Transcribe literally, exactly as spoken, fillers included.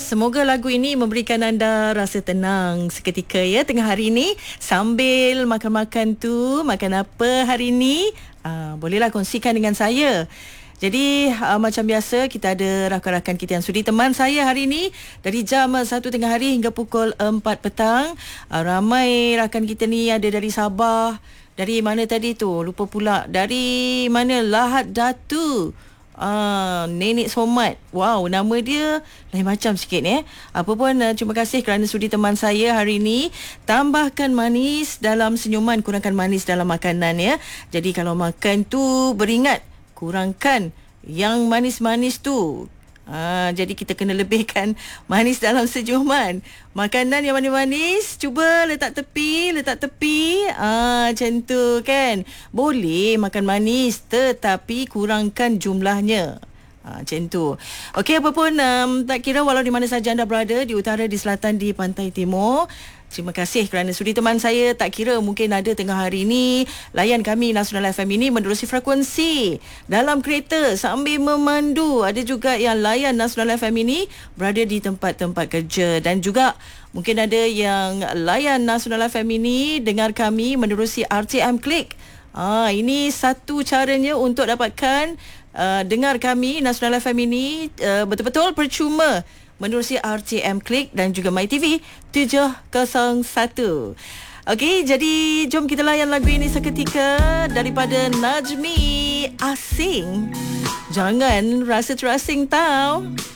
Semoga lagu ini memberikan anda rasa tenang seketika ya tengah hari ini. Sambil makan-makan tu, makan apa hari ini? Uh, bolehlah kongsikan dengan saya. Jadi uh, macam biasa kita ada rakan-rakan kita yang sudi teman saya hari ini dari jam satu tengah hari hingga pukul empat petang. Uh, ramai rakan kita ni ada dari Sabah, dari mana tadi tu? Lupa pula. Dari mana? Lahad Datu. Ah, Nenek Somat. Wow, nama dia lain macam sikit eh. Apa pun uh, terima kasih kerana sudi teman saya hari ini. Tambahkan manis dalam senyuman, kurangkan manis dalam makanan ya. Jadi kalau makan tu beringat kurangkan yang manis-manis tu. Ah, jadi kita kena lebihkan manis dalam senyuman. Makanan yang manis-manis cuba letak tepi, letak tepi. Ah, macam tu kan. Boleh makan manis tetapi kurangkan jumlahnya. Ha, macam tu. Okey, apa pun um, tak kira walau di mana saja anda berada, di utara, di selatan, di pantai timur. Terima kasih kerana sudi teman saya. Tak kira mungkin ada tengah hari ini layan kami Nasional F M ini menerusi frekuensi dalam kereta sambil memandu. Ada juga yang layan Nasional F M ini berada di tempat-tempat kerja. Dan juga mungkin ada yang layan Nasional F M ini dengar kami menerusi R T M Click. Ah, ini satu caranya untuk dapatkan uh, dengar kami Nasional F M ini uh, betul-betul percuma menerusi R T M Click dan juga MyTV tujuh kosong satu. Okey, jadi jom kita layan lagu ini seketika daripada Najmi. Asing. Jangan rasa terasing tau.